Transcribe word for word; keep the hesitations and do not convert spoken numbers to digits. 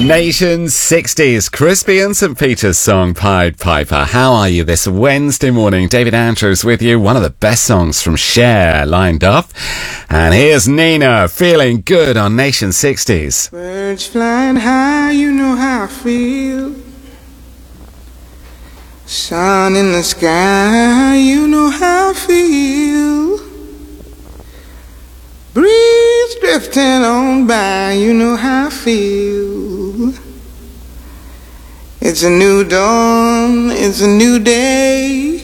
Nation sixties, Crispy and Saint Peter's song Pied Piper. How are you this Wednesday morning? David Andrews with you. One of the best songs from Cher lined up. And here's Nina, Feeling Good on Nation sixties. Birds flying high, you know how I feel. Sun in the sky, you know how I feel. Breeze drifting on by, you know how I feel. It's a new dawn, it's a new day.